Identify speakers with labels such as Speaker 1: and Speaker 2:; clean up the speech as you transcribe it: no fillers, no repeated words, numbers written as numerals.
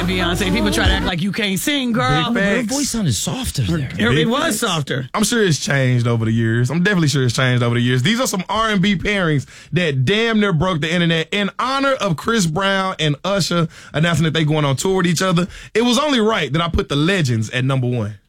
Speaker 1: Beyonce. People try to act like you can't sing, girl.
Speaker 2: Her voice sounded softer there.
Speaker 1: It was softer.
Speaker 3: I'm sure it's changed over the years. I'm definitely sure it's changed over the years. These are some R&B pairings that damn near broke the internet. In honor of Chris Brown and Usher announcing that they going on tour with each other, it was only right that I put the legends at number one.